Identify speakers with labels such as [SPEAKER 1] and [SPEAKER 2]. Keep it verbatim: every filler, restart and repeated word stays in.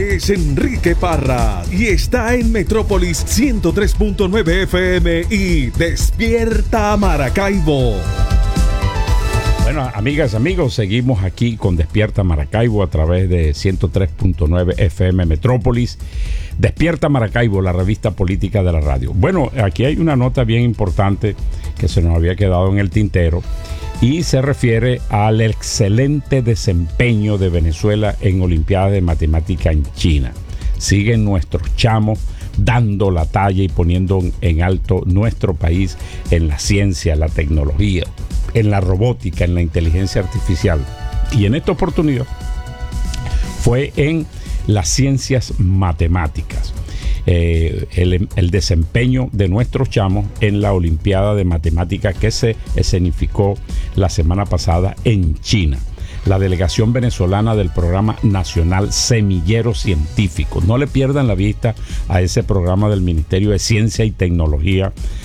[SPEAKER 1] es Enrique Parra y está en Metrópolis ciento tres punto nueve F M y Despierta Maracaibo.
[SPEAKER 2] Bueno, amigas, amigos, seguimos aquí con Despierta Maracaibo a través de ciento tres punto nueve F M Metrópolis. Despierta Maracaibo, la revista política de la radio. Bueno, aquí hay una nota bien importante que se nos había quedado en el tintero y se refiere al excelente desempeño de Venezuela en Olimpiadas de Matemática en China. Siguen nuestros chamos dando la talla y poniendo en alto nuestro país en la ciencia, la tecnología, en la robótica, en la inteligencia artificial. Y en esta oportunidad fue en las ciencias matemáticas. Eh, el, el desempeño de nuestros chamos en la Olimpiada de Matemáticas que se escenificó la semana pasada en China. La delegación venezolana del Programa Nacional Semillero Científico. No le pierdan la vista a ese programa del Ministerio de Ciencia y Tecnología